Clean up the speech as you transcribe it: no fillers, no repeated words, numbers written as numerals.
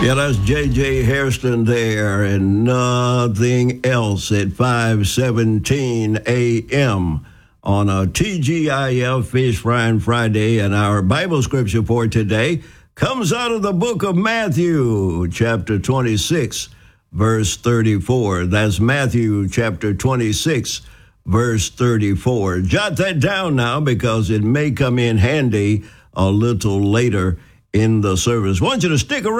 Yeah, that's J.J. Hairston there and Nothing Else at 5:17 a.m. on a TGIF Fish Frying Friday. And our Bible scripture for today comes out of the book of Matthew, chapter 26, verse 34. That's Matthew chapter 26, verse 34. Jot that down now because it may come in handy a little later in the service. I want you to stick around.